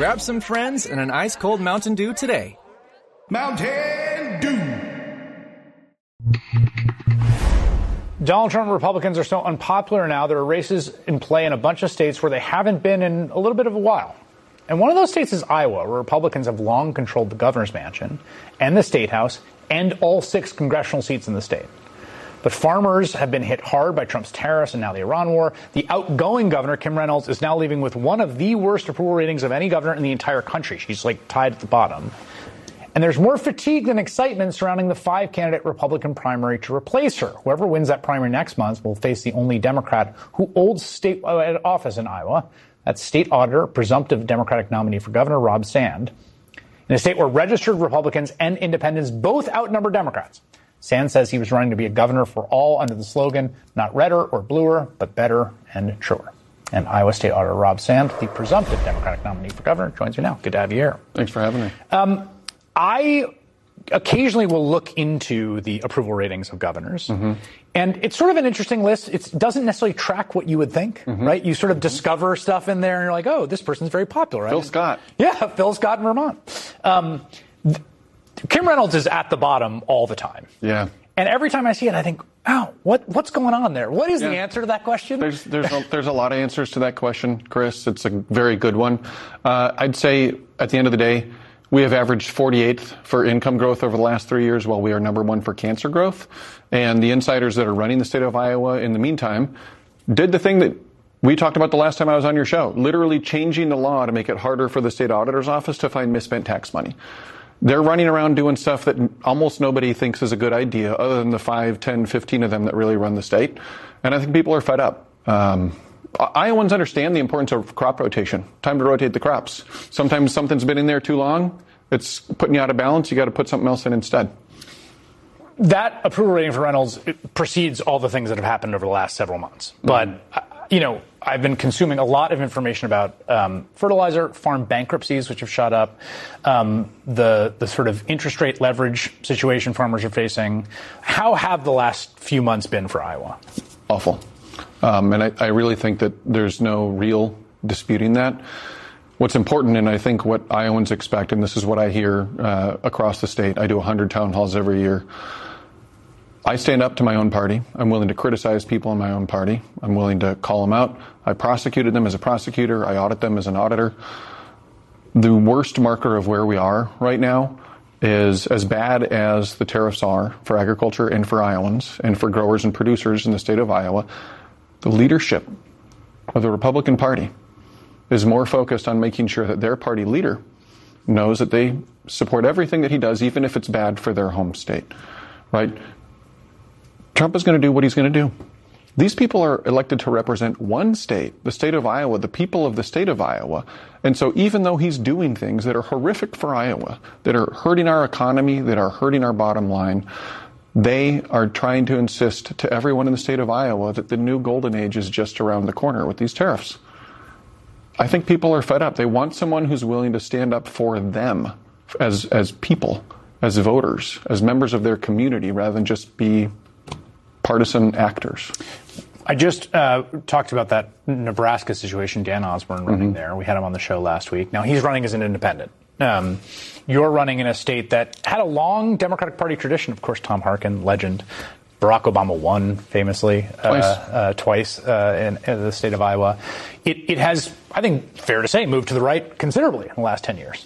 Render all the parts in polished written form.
Grab some friends and an ice-cold Mountain Dew today. Mountain Dew. Donald Trump and Republicans are so unpopular now. There are races in play in a bunch of states where they haven't been in a little bit of a while. And one of those states is Iowa, where Republicans have long controlled the governor's mansion and the state house and all 6 congressional seats in the state. But farmers have been hit hard by Trump's tariffs and now the Iran war. The outgoing governor, Kim Reynolds, is now leaving with one of the worst approval ratings of any governor in the entire country. She's tied at the bottom. And there's more fatigue than excitement surrounding the 5-candidate Republican primary to replace her. Whoever wins that primary next month will face the only Democrat who holds state office in Iowa. That's state auditor, presumptive Democratic nominee for governor, Rob Sand. In a state where registered Republicans and independents both outnumber Democrats. Sand says he was running to be a governor for all under the slogan, not redder or bluer, but better and truer. And Iowa State Auditor Rob Sand, the presumptive Democratic nominee for governor, joins me now. Good to have you here. Thanks for having me. I occasionally will look into the approval ratings of governors. Mm-hmm. And it's sort of an interesting list. It doesn't necessarily track what you would think, mm-hmm. right? You sort of discover stuff in there and you're like, oh, this person's very popular, right? Phil Scott. Yeah, Phil Scott in Vermont. Kim Reynolds is at the bottom all the time. Yeah. And every time I see it, I think, oh, what's going on there? What is the answer to that question? There's a lot of answers to that question, Chris. It's a very good one. I'd say at the end of the day, we have averaged 48th for income growth over the last 3 years, while we are number 1 for cancer growth. And the insiders that are running the state of Iowa in the meantime did the thing that we talked about the last time I was on your show, literally changing the law to make it harder for the state auditor's office to find misspent tax money. They're running around doing stuff that almost nobody thinks is a good idea, other than the 5, 10, 15 of them that really run the state. And I think people are fed up. Iowans understand the importance of crop rotation. Time to rotate the crops. Sometimes something's been in there too long. It's putting you out of balance. You got to put something else in instead. That approval rating for Reynolds precedes all the things that have happened over the last several months. But, I've been consuming a lot of information about fertilizer, farm bankruptcies, which have shot up, the sort of interest rate leverage situation farmers are facing. How have the last few months been for Iowa? Awful. And I really think that there's no real disputing that. What's important, and I think what Iowans expect, and this is what I hear across the state, I do 100 town halls every year. I stand up to my own party. I'm willing to criticize people in my own party. I'm willing to call them out. I prosecuted them as a prosecutor. I audit them as an auditor. The worst marker of where we are right now is, as bad as the tariffs are for agriculture and for Iowans and for growers and producers in the state of Iowa, the leadership of the Republican Party is more focused on making sure that their party leader knows that they support everything that he does, even if it's bad for their home state, right? Trump is going to do what he's going to do. These people are elected to represent one state, the state of Iowa, the people of the state of Iowa. And so even though he's doing things that are horrific for Iowa, that are hurting our economy, that are hurting our bottom line, they are trying to insist to everyone in the state of Iowa that the new golden age is just around the corner with these tariffs. I think people are fed up. They want someone who's willing to stand up for them as people, as voters, as members of their community, rather than just be partisan actors. I just talked about that Nebraska situation, Dan Osborne running there. We had him on the show last week. Now, he's running as an independent. You're running in a state that had a long Democratic Party tradition. Of course, Tom Harkin, legend. Barack Obama won famously twice in the state of Iowa. It has, I think, fair to say, moved to the right considerably in the last 10 years.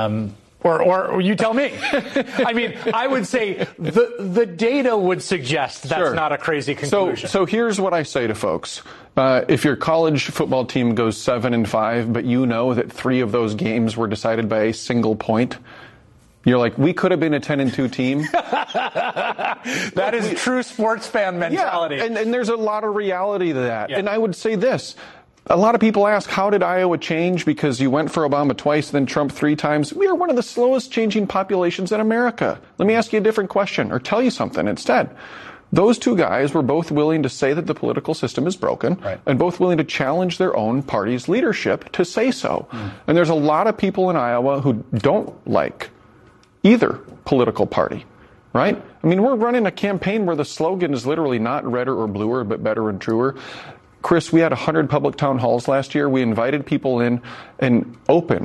Or you tell me. I mean, I would say the data would suggest that's not a crazy conclusion. So here's what I say to folks. If your college football team goes 7-5, but you know that 3 of those games were decided by a single point, you're like, we could have been a 10-2 team. That is true sports fan mentality. Yeah, and there's a lot of reality to that. Yeah. And I would say this. A lot of people ask, how did Iowa change? Because you went for Obama twice, then Trump 3 times. We are one of the slowest changing populations in America. Let me ask you a different question, or tell you something instead. Those 2 guys were both willing to say that the political system is broken, and both willing to challenge their own party's leadership to say so. And there's a lot of people in Iowa who don't like either political party, right? I mean, we're running a campaign where the slogan is literally not redder or bluer, but better and truer. Chris, we had 100 public town halls last year. We invited people in and opened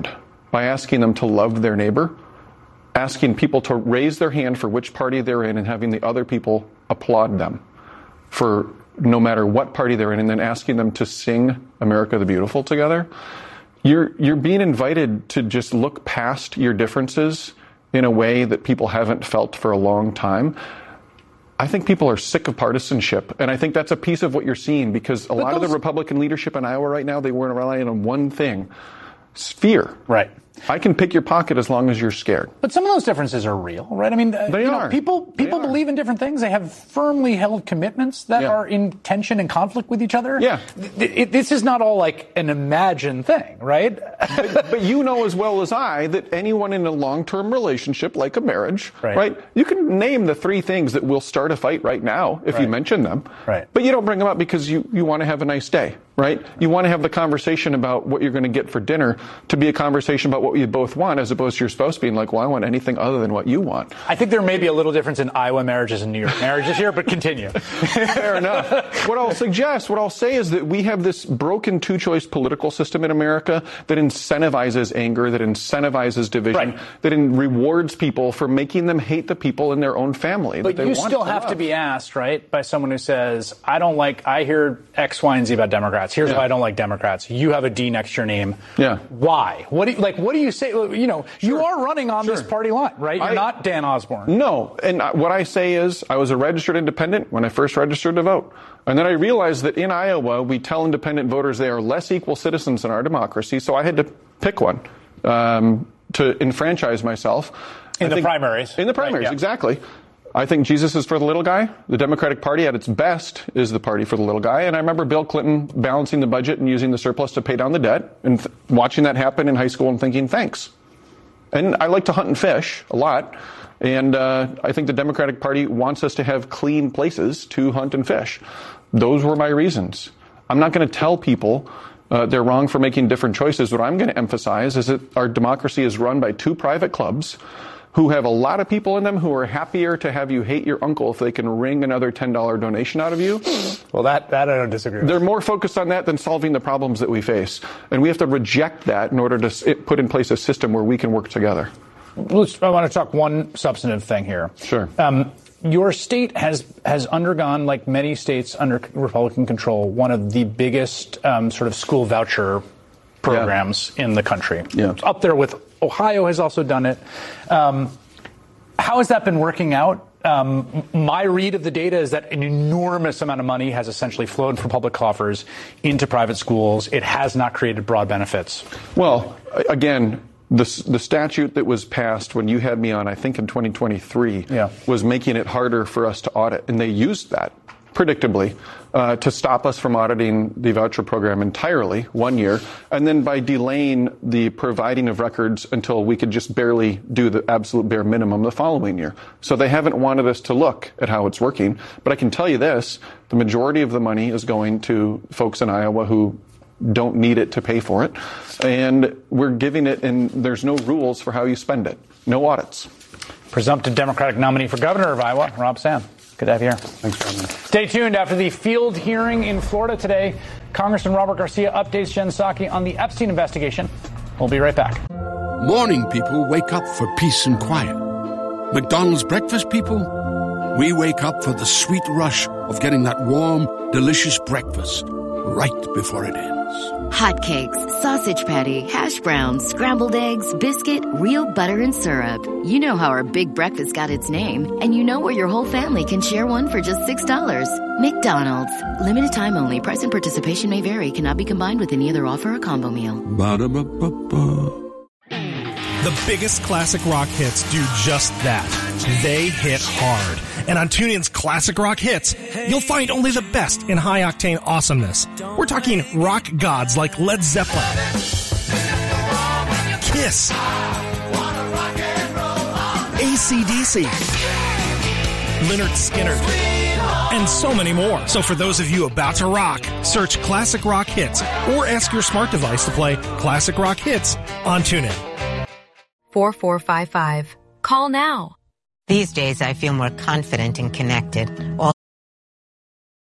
by asking them to love their neighbor, asking people to raise their hand for which party they're in and having the other people applaud them for no matter what party they're in, and then asking them to sing America the Beautiful together. You're being invited to just look past your differences in a way that people haven't felt for a long time. I think people are sick of partisanship, and I think that's a piece of what you're seeing, because a lot of the Republican leadership in Iowa right now, they weren't relying on one thing: fear. Right. I can pick your pocket as long as you're scared. But some of those differences are real, right? I mean, they are. People believe in different things. They have firmly held commitments that are in tension and conflict with each other. Yeah. This is not all like an imagined thing, right? But you know as well as I that anyone in a long-term relationship, like a marriage, right? You can name the three things that will start a fight right now if you mention them. Right. But you don't bring them up because you want to have a nice day, right? You want to have the conversation about what you're going to get for dinner to be a conversation about what you both want, as opposed to your spouse being like, well, I want anything other than what you want. I think there may be a little difference in Iowa marriages and New York marriages here, but continue. Fair enough. What I'll say is that we have this broken two-choice political system in America that incentivizes anger, that incentivizes division, that rewards people for making them hate the people in their own family. But you still have to be asked, right, by someone who says, I hear X, Y, and Z about Democrats. Here's why I don't like Democrats. You have a D next to your name. Yeah. Why? What do you say? You know, you are running on this party line, right? You're not Dan Osborne. No. And what I say is I was a registered independent when I first registered to vote. And then I realized that in Iowa, we tell independent voters they are less equal citizens in our democracy. So I had to pick one to enfranchise myself. In the primaries. In the primaries, exactly. I think Jesus is for the little guy. The Democratic Party at its best is the party for the little guy. And I remember Bill Clinton balancing the budget and using the surplus to pay down the debt, and watching that happen in high school and thinking, thanks. And I like to hunt and fish a lot. And I think the Democratic Party wants us to have clean places to hunt and fish. Those were my reasons. I'm not going to tell people they're wrong for making different choices. What I'm going to emphasize is that our democracy is run by two private clubs who have a lot of people in them who are happier to have you hate your uncle if they can wring another $10 donation out of you. Well, that I don't disagree with. They're more focused on that than solving the problems that we face. And we have to reject that in order to put in place a system where we can work together. I want to talk one substantive thing here. Sure. Your state has undergone, like many states under Republican control, one of the biggest sort of school voucher programs in the country. Yeah. It's up there with Ohio has also done it. How has that been working out? My read of the data is that an enormous amount of money has essentially flowed from public coffers into private schools. It has not created broad benefits. Well, again, the statute that was passed when you had me on, I think in 2023, was making it harder for us to audit. And they used that, predictably, to stop us from auditing the voucher program entirely 1 year, and then by delaying the providing of records until we could just barely do the absolute bare minimum the following year. So they haven't wanted us to look at how it's working. But I can tell you this, the majority of the money is going to folks in Iowa who don't need it to pay for it. And we're giving it, and there's no rules for how you spend it. No audits. Presumptive Democratic nominee for governor of Iowa, Rob Sam. Good to have you here. Thanks for having me. Stay tuned. After the field hearing in Florida today, Congressman Robert Garcia updates Jen Psaki on the Epstein investigation. We'll be right back. Morning people wake up for peace and quiet. McDonald's breakfast people, we wake up for the sweet rush of getting that warm, delicious breakfast right before it ends. Hotcakes, sausage patty, hash browns, scrambled eggs, biscuit, real butter and syrup. You know how our big breakfast got its name, and you know where your whole family can share one for just $6. McDonald's. Limited time only. Price and participation may vary. Cannot be combined with any other offer or combo meal. Ba-da-ba-ba-ba. The biggest classic rock hits do just that. They hit hard. And on TuneIn's Classic Rock Hits, you'll find only the best in high-octane awesomeness. We're talking rock gods like Led Zeppelin, Kiss, AC/DC, Lynyrd Skynyrd, and so many more. So for those of you about to rock, search Classic Rock Hits or ask your smart device to play Classic Rock Hits on TuneIn. 4455. Call now. These days, I feel more confident and connected.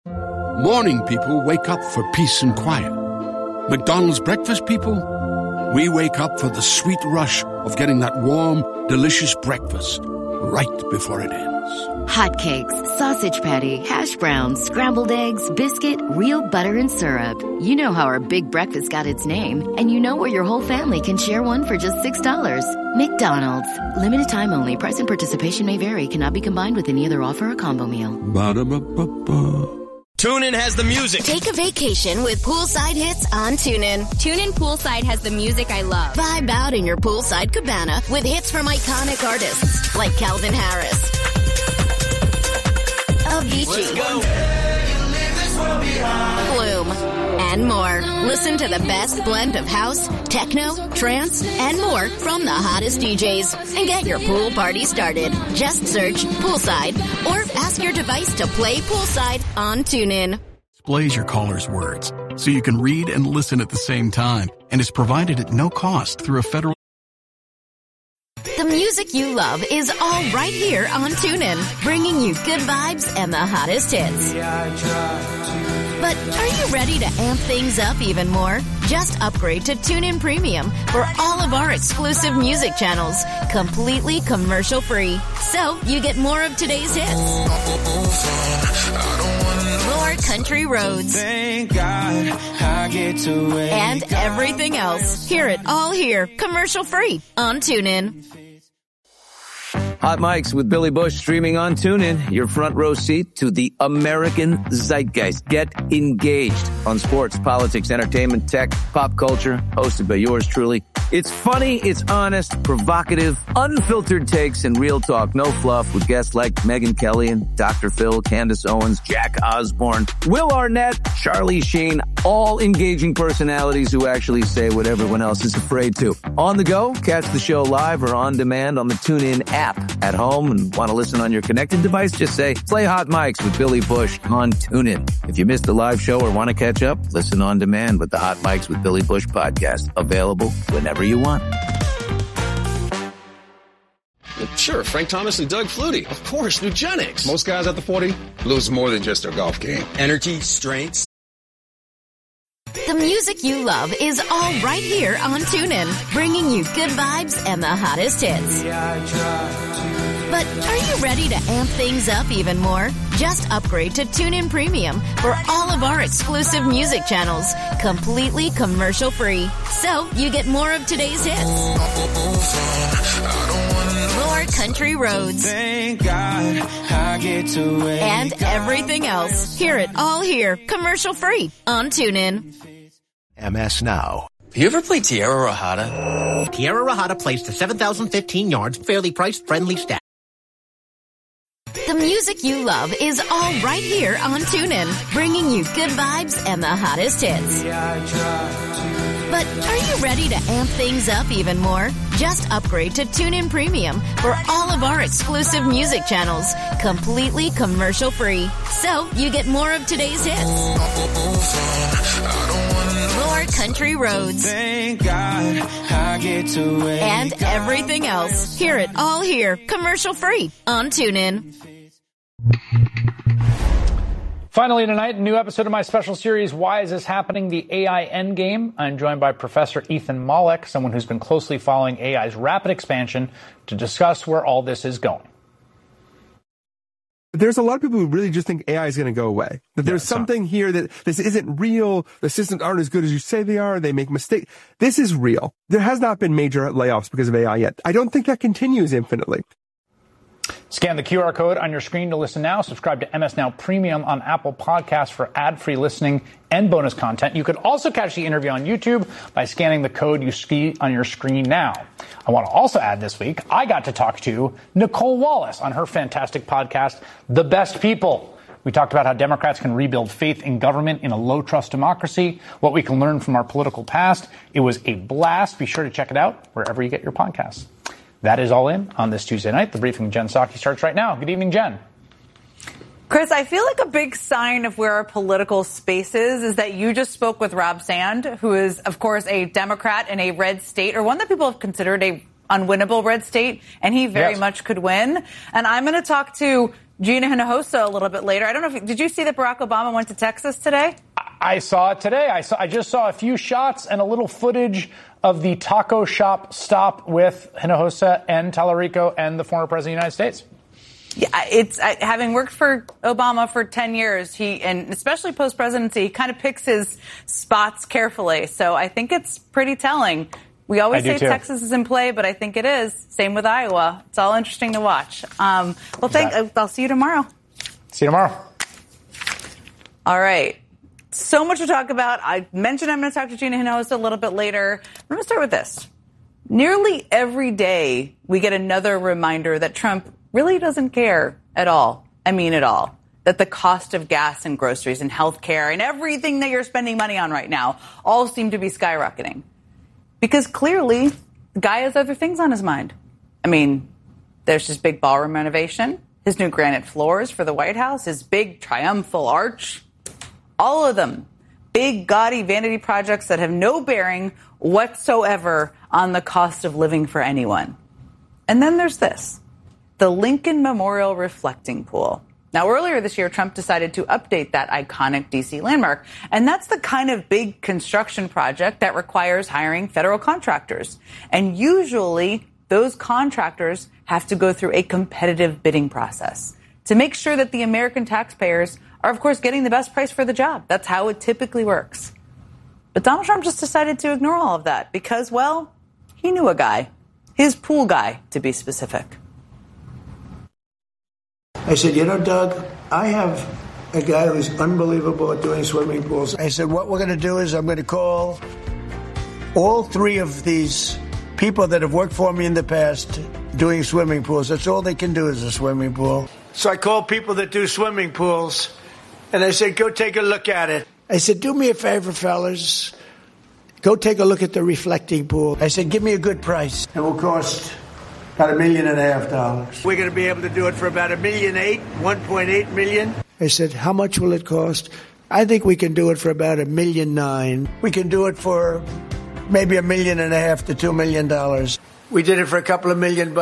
Morning people wake up for peace and quiet. McDonald's breakfast people, We wake up for the sweet rush of getting that warm, delicious breakfast right before it ends. Hotcakes, sausage patty, hash browns, scrambled eggs, biscuit, real butter and syrup. You know how our big breakfast got its name, and you know where your whole family can share one for just $6. McDonald's. Limited time only. Price and participation may vary. Cannot be combined with any other offer or combo meal. Ba-da-ba-ba-ba. TuneIn has the music. Take a vacation with poolside hits on TuneIn. TuneIn Poolside has the music I love. Vibe out in your poolside cabana with hits from iconic artists like Calvin Harris, Avicii, Flume, and more. Listen to the best blend of house, techno, trance, and more from the hottest DJs. And get your pool party started. Just search Poolside or ask your device to play Poolside on TuneIn. Displays your caller's words so you can read and listen at the same time, and is provided at no cost through a federal. The music you love is all right here on TuneIn, bringing you good vibes and the hottest hits. But are you ready to amp things up even more? Just upgrade to TuneIn Premium for all of our exclusive music channels, completely commercial-free. So you get more of today's hits, more country roads, and everything else. Hear it all here, commercial-free on TuneIn. Hot Mics with Billy Bush streaming on TuneIn, your front row seat to the American zeitgeist. Get engaged on sports, politics, entertainment, tech, pop culture, hosted by yours truly. It's funny, it's honest, provocative, unfiltered takes, and real talk. No fluff, with guests like Megyn Kelly and Dr. Phil, Candace Owens, Jack Osborne, Will Arnett, Charlie Sheen, all engaging personalities who actually say what everyone else is afraid to. On the go, catch the show live or on demand on the TuneIn app. At home and want to listen on your connected device, just say, play Hot Mics with Billy Bush on TuneIn. If you missed the live show or want to catch up, listen on demand with the Hot Mics with Billy Bush podcast. Available whenever you want. Sure, Frank Thomas and Doug Flutie. Of course, Nugenics. Most guys at the 40 lose more than just their golf game. Energy, strength. The music you love is all right here on TuneIn, bringing you good vibes and the hottest hits. But are you ready to amp things up even more? Just upgrade to TuneIn Premium for all of our exclusive music channels, completely commercial-free. So you get more of today's hits, more country roads, and everything else. Hear it all here, commercial-free on TuneIn. MS Now. You ever play Tierra Rajada? Tierra Rajada plays to 7,015 yards, fairly priced, friendly stat. The music you love is all right here on TuneIn, bringing you good vibes and the hottest hits. But are you ready to amp things up even more? Just upgrade to TuneIn Premium for all of our exclusive music channels, completely commercial-free. So you get more of today's hits, more country roads, and everything else. Hear it all here, commercial-free on TuneIn. Finally tonight, a new episode of my special series, Why Is This Happening? The AI Endgame. I'm joined by Professor Ethan Mollick, someone who's been closely following AI's rapid expansion, to discuss where all this is going. There's a lot of people who really just think AI is going to go away. That there's something here that this isn't real. The systems aren't as good as you say they are. They make mistakes. This is real. There has not been major layoffs because of AI yet. I don't think that continues infinitely. Scan the QR code on your screen to listen now. Subscribe to MS Now Premium on Apple Podcasts for ad-free listening and bonus content. You could also catch the interview on YouTube by scanning the code you see on your screen now. I want to also add this week, I got to talk to Nicole Wallace on her fantastic podcast, The Best People. We talked about how Democrats can rebuild faith in government in a low-trust democracy, what we can learn from our political past. It was a blast. Be sure to check it out wherever you get your podcasts. That is all in on this Tuesday night. The briefing with Jen Psaki starts right now. Good evening, Jen. Chris, I feel like a big sign of where our political space is that you just spoke with Rob Sand, who is, of course, a Democrat in a red state, or one that people have considered a unwinnable red state, and he very much could win. And I'm going to talk to Gina Hinojosa a little bit later. I don't know did you see that Barack Obama went to Texas today? I saw it today. I just saw a few shots and a little footage of the taco shop stop with Hinojosa and Tallarico and the former president of the United States? Yeah, it's having worked for Obama for 10 years, and especially post-presidency, he kind of picks his spots carefully. So I think it's pretty telling. We always say Texas is in play, but I think it is. Same with Iowa. It's all interesting to watch. I'll see you tomorrow. See you tomorrow. All right. So much to talk about. I mentioned I'm going to talk to Gina Hinojosa a little bit later. I'm going to start with this. Nearly every day, we get another reminder that Trump really doesn't care at all. I mean, at all. That the cost of gas and groceries and health care and everything that you're spending money on right now all seem to be skyrocketing. Because clearly, the guy has other things on his mind. I mean, there's his big ballroom renovation, his new granite floors for the White House, his big triumphal arch. All of them. Big, gaudy vanity projects that have no bearing whatsoever on the cost of living for anyone. And then there's this. The Lincoln Memorial Reflecting Pool. Now, earlier this year, Trump decided to update that iconic D.C. landmark. And that's the kind of big construction project that requires hiring federal contractors. And usually, those contractors have to go through a competitive bidding process to make sure that the American taxpayers are, of course, getting the best price for the job. That's how it typically works. But Donald Trump just decided to ignore all of that because, well, he knew a guy. His pool guy, to be specific. I said, you know, Doug, I have a guy who's unbelievable at doing swimming pools. I said, what we're going to do is I'm going to call all three of these people that have worked for me in the past doing swimming pools. That's all they can do is a swimming pool. So I called people that do swimming pools, and I said, go take a look at it. I said, do me a favor, fellas. Go take a look at the reflecting pool. I said, give me a good price. It will cost about $1.5 million. We're going to be able to do it for about $1.8 million, $1.8 million. I said, how much will it cost? I think we can do it for about $1.9 million. We can do it for maybe $1.5 million to $2 million. We did it for a couple of $1 million.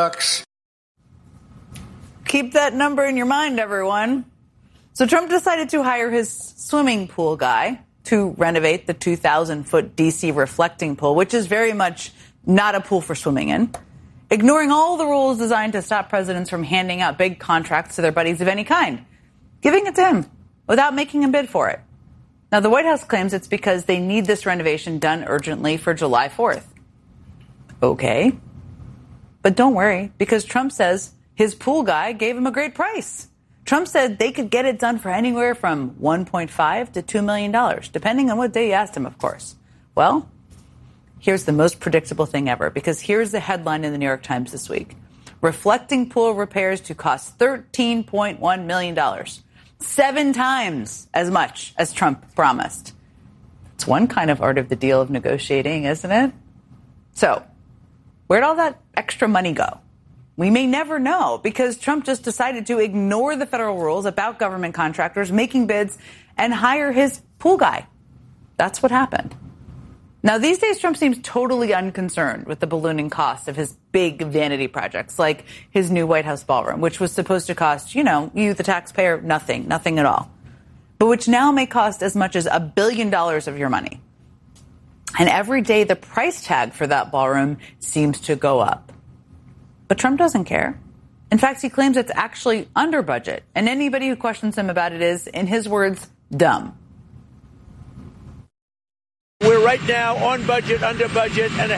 Keep that number in your mind, everyone. So Trump decided to hire his swimming pool guy to renovate the 2,000-foot D.C. reflecting pool, which is very much not a pool for swimming in, ignoring all the rules designed to stop presidents from handing out big contracts to their buddies of any kind, giving it to him without making him bid for it. Now, the White House claims it's because they need this renovation done urgently for July 4th. Okay. But don't worry, because Trump says his pool guy gave him a great price. Trump said they could get it done for anywhere from $1.5 to $2 million, depending on what day you asked him, of course. Well, here's the most predictable thing ever, because here's the headline in the New York Times this week. Reflecting pool repairs to cost $13.1 million. 7 times as much as Trump promised. It's one kind of art of the deal of negotiating, isn't it? So, where'd all that extra money go? We may never know, because Trump just decided to ignore the federal rules about government contractors making bids and hire his pool guy. That's what happened. Now, these days, Trump seems totally unconcerned with the ballooning cost of his big vanity projects, like his new White House ballroom, which was supposed to cost, you, the taxpayer, nothing at all, but which now may cost as much as $1 billion of your money. And every day, the price tag for that ballroom seems to go up. But Trump doesn't care. In fact, he claims it's actually under budget. And anybody who questions him about it is, in his words, dumb. We're right now on budget, under budget, and